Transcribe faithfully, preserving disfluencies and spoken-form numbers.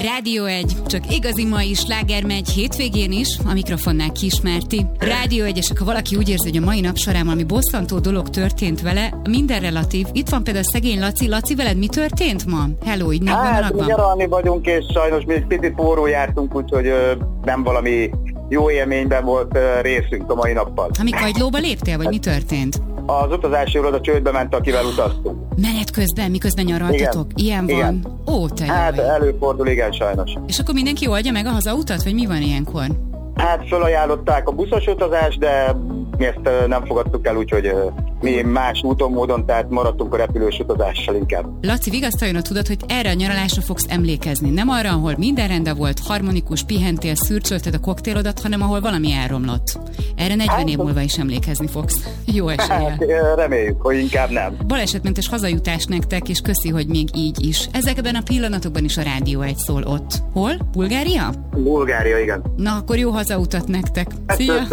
Rádió egy, csak igazi mai sláger megy hétvégén is, a mikrofonnál Kismárti. Rádió egyesek, ha valaki úgy érzi, hogy a mai nap során valami bosszantó dolog történt vele, minden relatív. Itt van például szegény Laci. Laci, veled mi történt ma? Hello, így négy Hát, mi nyaralni vagyunk, és sajnos mi egy picit forró jártunk, úgyhogy ö, nem valami jó élményben volt ö, részünk a mai nappal. Ha mi kagylóba léptél, vagy mi történt? Az utazási iroda csődbe ment, akivel utaztunk. Menet közben, miközben nyaraltatok? Igen. Ilyen van? Igen. Ó, te Hát jaj. előfordul, igen, sajnos. És akkor mindenki oldja meg a hazautat, vagy mi van ilyenkor? Hát felajánlották a buszos utazást, de mi ezt ö, nem fogadtuk el, úgyhogy ö, mi más úton, módon, tehát maradtunk a repülős utazással inkább. Laci, vigasztaljon a tudat, hogy erre a nyaralásra fogsz emlékezni. Nem arra, ahol minden rendben volt, harmonikus, pihentél, szürcsölted a koktélodat, hanem ahol valami elromlott. Erre negyven Hát, év múlva is emlékezni fogsz. Jó eséllyel. Hát ö, reméljük, hogy inkább nem. Balesetmentes hazajutás nektek, és köszi, hogy még így is. Ezekben a pillanatokban is a Rádió egy szól ott. Hol? Bulgária? Bulgária, igen. Na, akkor jó hazautat nektek. Szia!